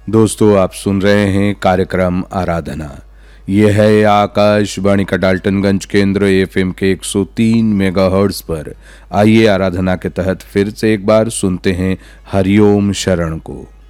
दोस्तों, आप सुन रहे हैं कार्यक्रम आराधना। यह है आकाशवाणी का डाल्टनगंज केंद्र एफएम के 103 मेगाहर्ट्ज पर। आइए आराधना के तहत फिर से एक बार सुनते हैं हरिओम शरण को।